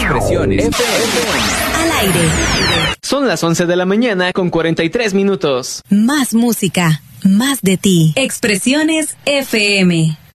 Expresiones FM. Al aire. Son las 11 de la mañana con 43 minutos. Más música, más de ti. Expresiones FM.